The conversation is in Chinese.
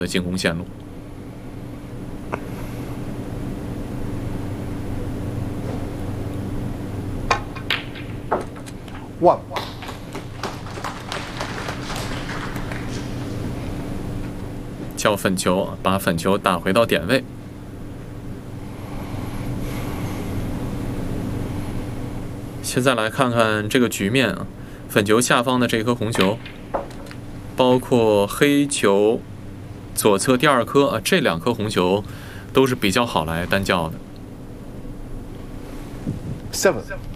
的进攻线路。 One。 叫粉球，把粉球打回到点位。现在来看看这个局面啊，粉球下方的这颗红球，包括黑球左侧第二颗啊，这两颗红球都是比较好来单叫的。 7。